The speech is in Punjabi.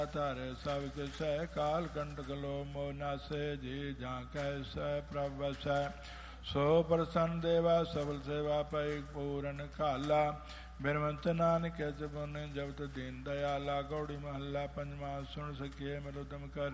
ਧਾਰੇ ਸਭ ਕਿਸੈ ਕਾਲ ਕੰਟਕ ਲੋ ਮੋਹ ਨਾਸੇ ਜੀ ਜਾਂ ਕਹਿ ਸੈ ਪ੍ਰਭ ਵਸੈ ਸੋ ਪ੍ਰਸੰਨ ਦੇਵਾ ਸਬਲ ਸੇਵਾ ਪਈ ਪੂਰਨ ਖਾਲਾ ਬਿਨਵੰਤ ਨਾਨਕ ਜਪੁਨ ਜਪਤ ਦੀਨ ਦਇਆਲਾ ਗੌੜੀ ਮਹੱਲਾ ਪੰਜਵਾ ਸੁਣ ਸਕੀਏ ਮਨੁ ਤੁਮ ਕਰ